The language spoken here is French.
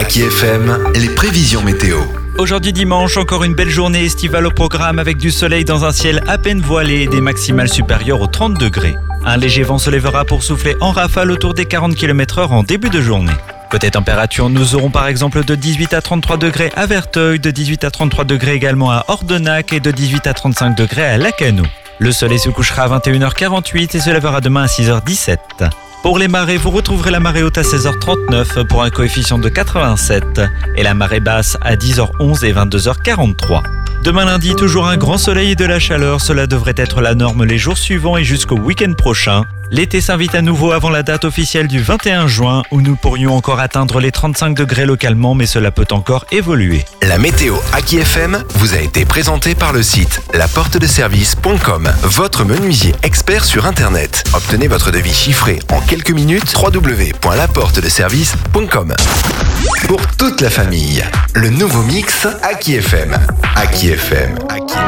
Aki FM, les prévisions météo. Aujourd'hui dimanche, encore une belle journée estivale au programme avec du soleil dans un ciel à peine voilé et des maximales supérieures aux 30 degrés. Un léger vent se lèvera pour souffler en rafale autour des 40 km/h en début de journée. Côté température, nous aurons par exemple de 18 à 33 degrés à Verteuil, de 18 à 33 degrés également à Ordenac et de 18 à 35 degrés à Lacanau. Le soleil se couchera à 21h48 et se lèvera demain à 6h17. Pour les marées, vous retrouverez la marée haute à 16h39 pour un coefficient de 87 et la marée basse à 10h11 et 22h43. Demain lundi, toujours un grand soleil et de la chaleur. Cela devrait être la norme les jours suivants et jusqu'au week-end prochain. L'été s'invite à nouveau avant la date officielle du 21 juin où nous pourrions encore atteindre les 35 degrés localement, mais cela peut encore évoluer. La météo Aki FM vous a été présentée par le site laportedeservice.com, votre menuisier expert sur Internet. Obtenez votre devis chiffré en quelques minutes, www.laportedeservice.com. Pour toute la famille, le nouveau mix Aki FM. Aki FM. Aki FM.